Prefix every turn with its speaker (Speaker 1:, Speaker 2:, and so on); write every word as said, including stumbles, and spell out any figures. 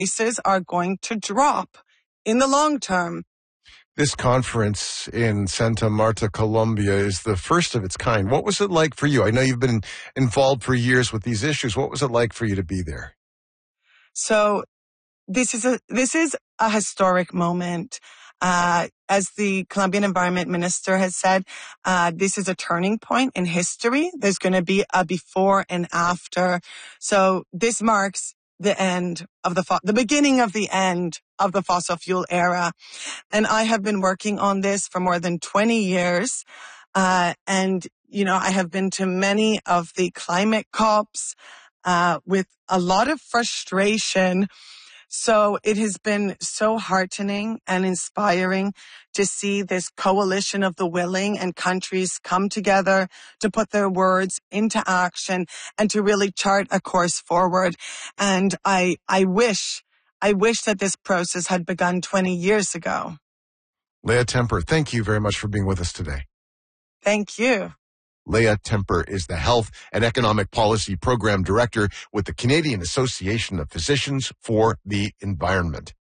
Speaker 1: prices are going to drop in the long term.
Speaker 2: This conference in Santa Marta, Colombia is the first of its kind. What was it like for you? I know you've been involved for years with these issues. What was it like for you to be there?
Speaker 1: So this is a, this is a historic moment. Uh, as the Colombian Environment Minister has said, uh, this is a turning point in history. There's going to be a before and after. So this marks the end of the, fo- the beginning of the end of the fossil fuel era. And I have been working on this for more than twenty years. Uh, and, you know, I have been to many of the climate COPs, uh, with a lot of frustration. So it has been so heartening and inspiring to see this coalition of the willing and countries come together to put their words into action and to really chart a course forward. And I, I wish, I wish that this process had begun twenty years ago.
Speaker 2: Leah Temper, thank you very much for being with us today.
Speaker 1: Thank you.
Speaker 2: Leah Temper is the Health and Economic Policy Program Director with the Canadian Association of Physicians for the Environment.